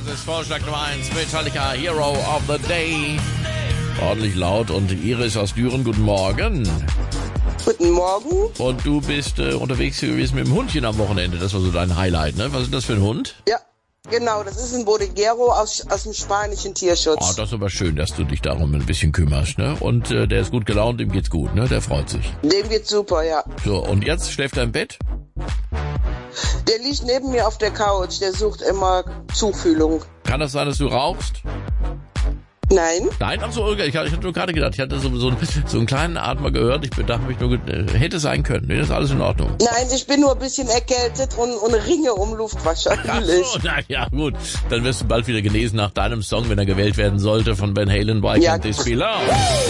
ist Vorschlag Nummer 1. Metallica, Hero of the Day. Ordentlich laut. Und Iris aus Düren, guten Morgen. Guten Morgen. Und du bist unterwegs gewesen mit dem Hundchen am Wochenende. Das war so dein Highlight, ne? Was ist das für ein Hund? Ja, genau. Das ist ein Bodeguero aus dem spanischen Tierschutz. Oh, das ist aber schön, dass du dich darum ein bisschen kümmerst, ne? Und der ist gut gelaunt, dem geht's gut, ne? Der freut sich. Dem geht's super, ja. So, und jetzt schläft er im Bett? Der liegt neben mir auf der Couch. Der sucht immer Zufühlung. Kann das sein, dass du rauchst? Nein. Nein, ach so, ich hatte nur gerade gedacht, ich hatte so einen kleinen Atmer gehört. Ich dachte mich nur, hätte sein können. Nee, das ist alles in Ordnung. Nein, ich bin nur ein bisschen erkältet und ringe um Luft wahrscheinlich. Ach so, na ja, gut. Dann wirst du bald wieder genesen nach deinem Song, wenn er gewählt werden sollte, von Van Halen, Why Can't This Be Love?